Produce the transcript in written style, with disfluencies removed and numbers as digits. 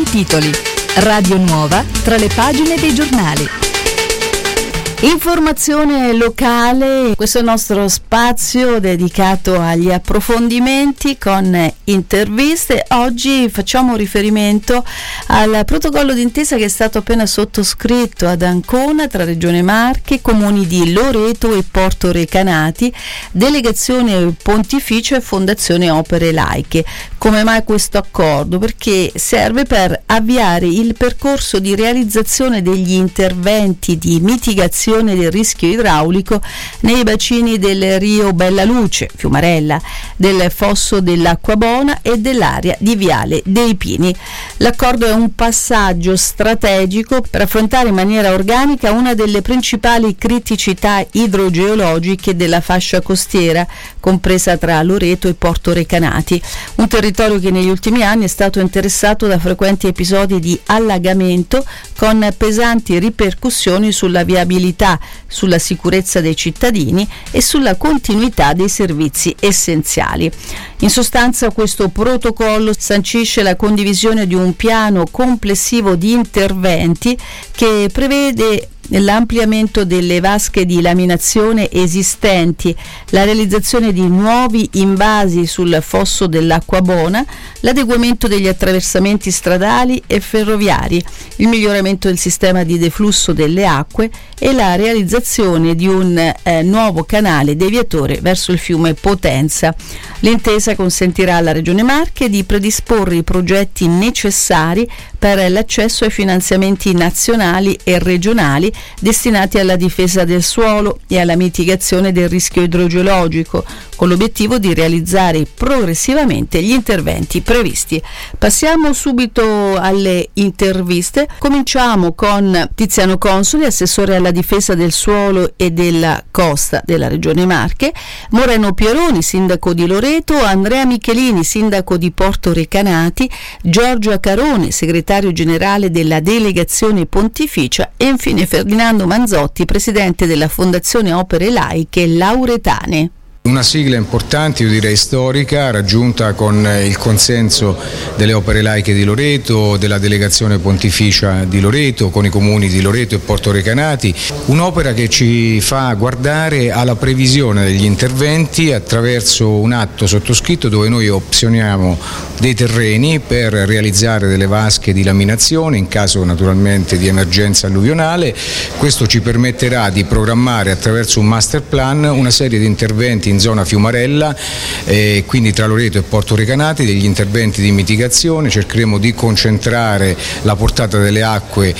titoli. Radio Nuova tra le pagine dei giornali. Informazione locale, questo è il nostro spazio dedicato agli approfondimenti con interviste. Oggi facciamo riferimento al protocollo d'intesa che è stato appena sottoscritto ad Ancona tra Regione Marche, comuni di Loreto e Porto Recanati, delegazione pontificia e Fondazione Opere Laiche. Come mai questo accordo? Perché serve per avviare il percorso di realizzazione degli interventi di mitigazione del rischio idraulico nei bacini del Rio Bella Luce, Fiumarella, del Fosso dell'Acquabona e dell'area di Viale dei Pini. L'accordo è un passaggio strategico per affrontare in maniera organica una delle principali criticità idrogeologiche della fascia costiera, compresa tra Loreto e Porto Recanati, un territorio che negli ultimi anni è stato interessato da frequenti episodi di allagamento con pesanti ripercussioni sulla viabilità, sulla sicurezza dei cittadini e sulla continuità dei servizi essenziali. In sostanza, questo protocollo sancisce la condivisione di un piano complessivo di interventi che prevede l'ampliamento delle vasche di laminazione esistenti, la realizzazione di nuovi invasi sul fosso dell'Acquabona, l'adeguamento degli attraversamenti stradali e ferroviari, il miglioramento del sistema di deflusso delle acque e la realizzazione di un nuovo canale deviatore verso il fiume Potenza. L'intesa consentirà alla Regione Marche di predisporre i progetti necessari per l'accesso ai finanziamenti nazionali e regionali destinati alla difesa del suolo e alla mitigazione del rischio idrogeologico, con l'obiettivo di realizzare progressivamente gli interventi previsti. Passiamo subito alle interviste. Cominciamo con Tiziano Consoli, assessore alla difesa del suolo e della costa della Regione Marche, Moreno Pieroni, sindaco di Loreto, Andrea Michelini, sindaco di Porto Recanati, Giorgio Accarone, segretario generale della delegazione pontificia e infine Ferdinando Manzotti, presidente della Fondazione Opere Laiche Lauretane. Una sigla importante, io direi storica, raggiunta con il consenso delle Opere Laiche di Loreto, della delegazione pontificia di Loreto, con i comuni di Loreto e Porto Recanati, un'opera che ci fa guardare alla previsione degli interventi attraverso un atto sottoscritto dove noi opzioniamo dei terreni per realizzare delle vasche di laminazione in caso naturalmente di emergenza alluvionale. Questo ci permetterà di programmare attraverso un master plan una serie di interventi in zona Fiumarella, quindi tra Loreto e Porto Recanati, degli interventi di mitigazione. Cercheremo di concentrare la portata delle acque